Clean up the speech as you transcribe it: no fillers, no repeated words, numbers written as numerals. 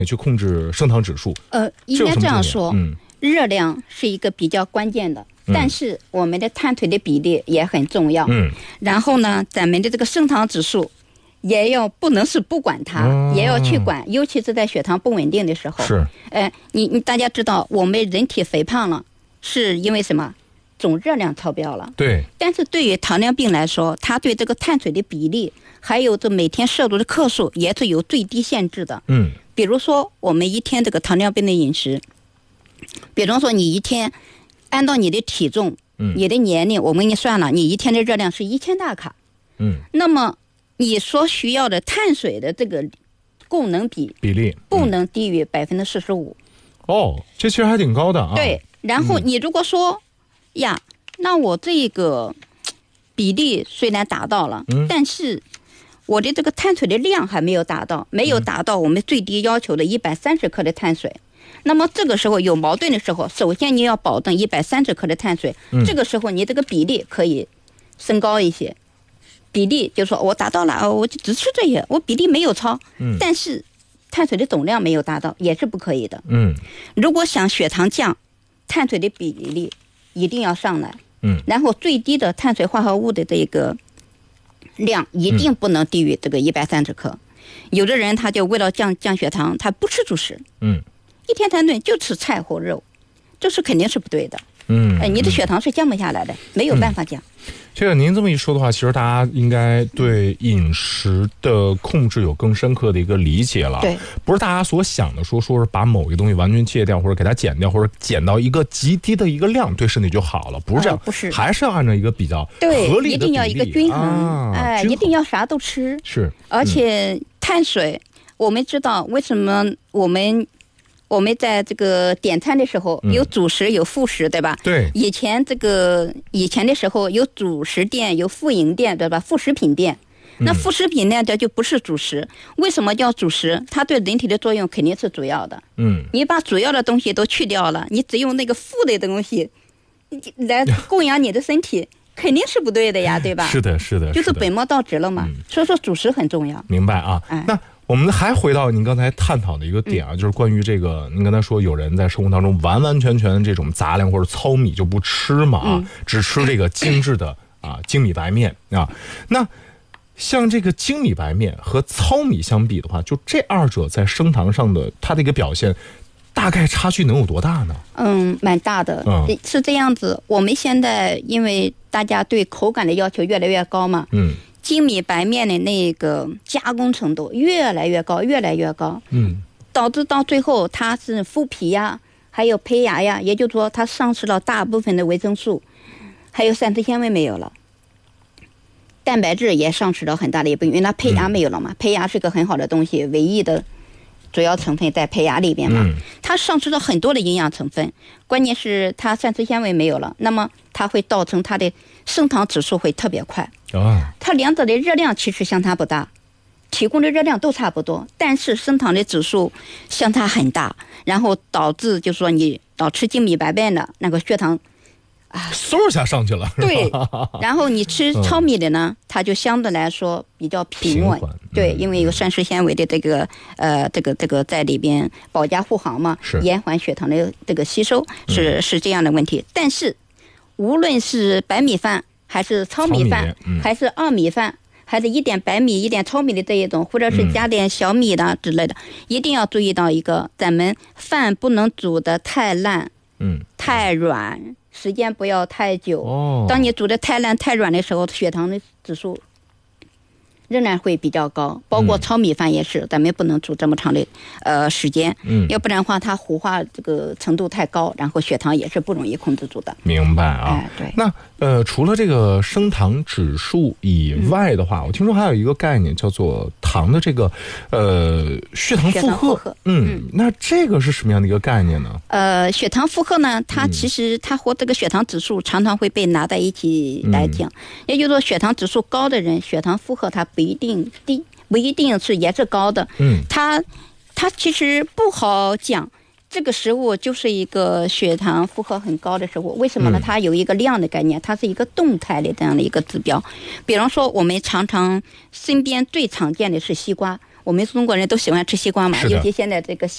去控制升糖指数？ 应该这样说，热量是一个比较关键的，但是我们的碳水的比例也很重要。然后呢，咱们的这个升糖指数也要不能是不管它，也要去管，尤其是在血糖不稳定的时候。 是， 你大家知道，我们人体肥胖了，是因为什么？总热量超标了。 对。 但是对于糖尿病来说，它对这个碳水的比例，还有这每天摄入的克数，也是有最低限制的。比如说我们一天这个糖尿病的饮食，比方说你一天按照你的体重、你的年龄，我们给你算了，你一天的热量是1000大卡。那么你所需要的碳水的这个供能比例不能低于45%。 这其实还挺高的啊。 对，然后你如果说呀，那我这个比例虽然达到了，但是我的这个碳水的量还没有达到，我们最低要求的130克的碳水。那么这个时候有矛盾的时候，首先你要保证130克的碳水，这个时候你这个比例可以升高一些。比例就是说我达到了，我就只吃这些，我比例没有超，但是碳水的总量没有达到，也是不可以的。如果想血糖降，碳水的比例一定要上来。然后最低的碳水化合物的这个量一定不能低于这个130克。有的人他就为了降血糖，他不吃主食，一天3顿就吃菜或肉，这是肯定是不对的。你的血糖是降不下来的，没有办法降。 这个您这么一说的话，其实大家应该对饮食的控制有更深刻的一个理解了。 对， 不是大家所想的说是把某一个东西完全戒掉，或者给它减掉，或者减到一个极低的一个量，对身体就好了，不是这样。 不是， 还是要按照一个比较合理的比例， 一定要一个均衡。一定要啥都吃。 是， 而且碳水，我们知道为什么我们在这个点餐的时候有主食有副食，对吧？ 对。以前的时候有主食店有副营店，对吧？副食品店。那副食品呢，这就不是主食。为什么叫主食？它对人体的作用肯定是主要的。你把主要的东西都去掉了，你只用那个副的东西来供养你的身体，肯定是不对的呀，对吧？ 是的， 就是本末倒置了嘛。所以说主食很重要。 明白啊。那我们还回到您刚才探讨的一个点啊，就是关于这个，您刚才说有人在生活当中完完全全这种杂粮或者糙米就不吃嘛，只吃这个精致的精米白面啊。那像这个精米白面和糙米相比的话，就这二者在升糖上的它的一个表现，大概差距能有多大呢？ 蛮大的。是这样子，我们现在因为大家对口感的要求越来越高嘛，精米白面的那个加工程度越来越高，导致到最后它是麸皮呀，还有胚芽呀，也就是说它丧失了大部分的维生素，还有膳食纤维没有了，蛋白质也丧失了很大的一部分，因为它胚芽没有了嘛，胚芽是个很好的东西，唯一的主要成分在胚芽里边嘛，它丧失了很多的营养成分，关键是它膳食纤维没有了，那么它会造成它的升糖指数会特别快。它两者的热量其实相差不大，提供的热量都差不多，但是升糖的指数相差很大，然后导致就是说你老吃精米白面的那个血糖嗖一下上去了。 对，然后你吃糙米的呢，它就相对来说比较平稳。对，因为有膳食纤维的这个在里边保驾护航嘛，延缓血糖的这个吸收，是这样的问题。但是无论是白米饭还是糙米饭，还是二米饭，还是一点白米一点糙米的这一种，或者是加点小米的之类的，一定要注意到一个，咱们饭不能煮得太烂，太软，时间不要太久。当你煮得太烂太软的时候，血糖的指数仍然会比较高，包括糙米饭也是，咱们不能煮这么长的时间，要不然的话它糊化这个程度太高，然后血糖也是不容易控制住的。 明白啊。 对。 那除了这个升糖指数以外的话，我听说还有一个概念叫做糖的这个血糖负荷。那这个是什么样的一个概念呢？ 血糖负荷呢，它其实它和这个血糖指数常常会被拿在一起来讲，也就是说血糖指数高的人，血糖负荷它不一定低，不一定是也是高的。它其实不好讲。这个食物就是一个血糖负荷很高的食物，为什么呢？它有一个量的概念，它是一个动态的这样的一个指标。比方说，我们常常身边最常见的是西瓜，我们中国人都喜欢吃西瓜嘛，尤其现在这个